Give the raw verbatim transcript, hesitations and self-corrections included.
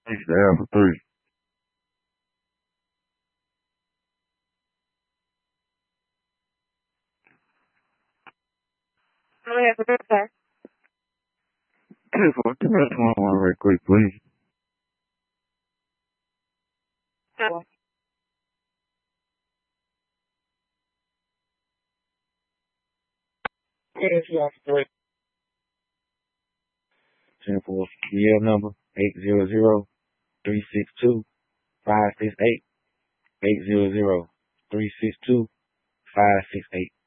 Six to Alpha three. Oh, yeah, for good, sir. Two four two. That's one one right quick, please. Oh. Yes, yes, three. Ten four. Yeah, number eight zero zero three six two five six eight. Eight zero zero three six two five six eight.